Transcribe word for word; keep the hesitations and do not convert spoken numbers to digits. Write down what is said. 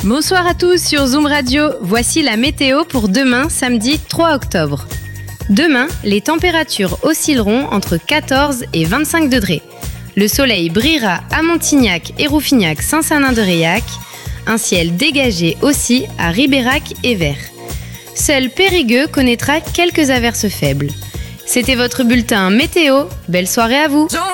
Bonsoir à tous sur Zoom Radio. Voici la météo pour demain, samedi trois octobre. Demain, les températures oscilleront entre quatorze et vingt-cinq degrés. Le soleil brillera à Montignac et Rouffignac-Saint-Sanin-de-Réac. Un ciel dégagé aussi à Ribérac et Vert. Seul Périgueux connaîtra quelques averses faibles. C'était votre bulletin météo. Belle soirée à vous.